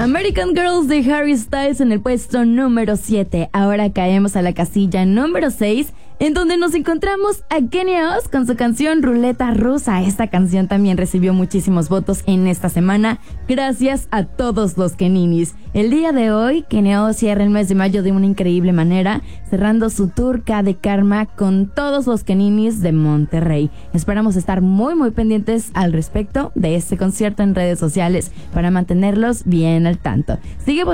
American Girls de Harry Styles en el puesto número 7. Ahora caemos a la casilla número 6, en donde nos encontramos a Kenya Oz con su canción Ruleta Rusa. Esta canción también recibió muchísimos votos en esta semana, gracias a todos los Keninis. El día de hoy, Kenya Oz cierra el mes de mayo de una increíble manera, cerrando su tour K de Karma con todos los Keninis de Monterrey. Esperamos estar muy pendientes al respecto de este concierto en redes sociales para mantenerlos bien al tanto. Sigue